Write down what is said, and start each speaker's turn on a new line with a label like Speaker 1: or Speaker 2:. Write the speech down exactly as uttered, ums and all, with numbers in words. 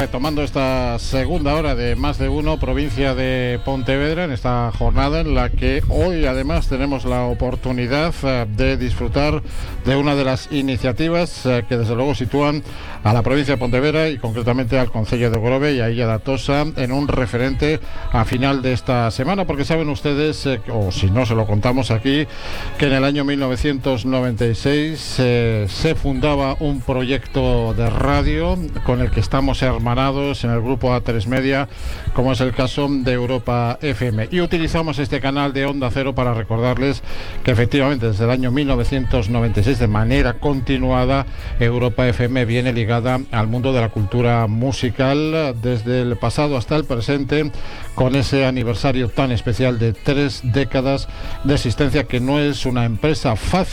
Speaker 1: retomando esta segunda hora de Más de Uno, provincia de Pontevedra, en esta jornada en la que hoy además tenemos la oportunidad de disfrutar de una de las iniciativas que desde luego sitúan a la provincia de Pontevedra y concretamente al concello de Grove y a Illa da Tosa en un referente a final de esta semana, porque saben ustedes, eh, o si no se lo contamos aquí, que en el año mil novecientos noventa y seis eh, se fundaba un proyecto de radio con el que estamos hermanados en el grupo A tres Media, como es el caso de Europa F M, y utilizamos este canal de Onda Cero para recordarles que efectivamente desde el año mil novecientos noventa y seis de manera continuada Europa F M viene ligada al mundo de la cultura musical desde el pasado hasta el presente, con ese aniversario tan especial de tres décadas de existencia, que no es una empresa fácil